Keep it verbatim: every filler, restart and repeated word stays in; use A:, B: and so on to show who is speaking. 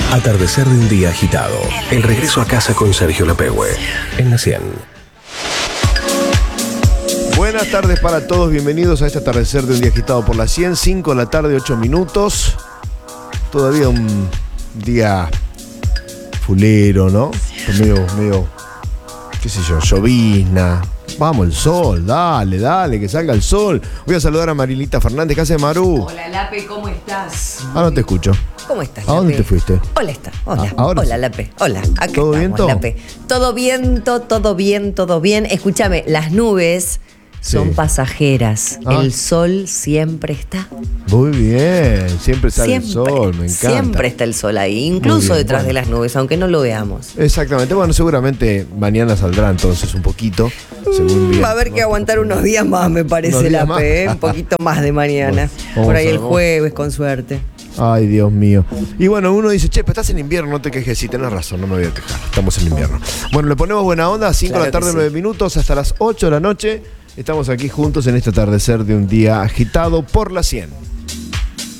A: Atardecer de un día agitado. El regreso a casa con Sergio Lapehue en la cien.
B: Buenas tardes para todos, bienvenidos a este atardecer de un día agitado por la cien, cinco de la tarde, ocho minutos. Todavía un día fulero, ¿no? Medio, medio, qué sé yo, llovizna. Vamos, el sol, dale, dale, que salga el sol. Voy a saludar a Marilita Fernández. ¿Qué hace, Maru?
C: Hola, Lape, ¿cómo estás?
B: Ah, no te escucho.
C: ¿Cómo estás,
B: ¿A dónde
C: Lape?
B: te fuiste?
C: Hola, está. Hola,
B: Ah, ahora
C: hola,
B: sí.
C: Lape. Hola, acá
B: ¿Todo
C: estamos,
B: viento?
C: Lape. Todo viento, todo bien, todo bien. Escúchame, las nubes son
B: Sí.
C: pasajeras.
B: Ah.
C: El sol siempre está.
B: Muy bien, siempre sale
C: Siempre,
B: el sol, me encanta.
C: siempre está el sol ahí,
B: Muy
C: incluso
B: bien,
C: detrás
B: bueno.
C: de las nubes, aunque no lo veamos.
B: Exactamente, bueno, seguramente mañana saldrá entonces un poquito, según bien.
C: Va a haber que aguantar unos días más, me
B: Unos
C: parece,
B: días
C: Lape. ¿eh?
B: más.
C: Un poquito más de mañana.
B: Bueno, vamos
C: Por ahí
B: a
C: el
B: ver.
C: jueves, con suerte.
B: Ay, Dios mío. Y bueno, uno dice, che, pero estás en invierno, no te quejes. Sí, tenés razón, no me voy a quejar. Estamos en invierno. Bueno, le ponemos buena onda, cinco de
C: Claro
B: la tarde,
C: que sí.
B: nueve minutos, hasta las ocho de la noche. Estamos aquí juntos en este atardecer de un día agitado por la cien.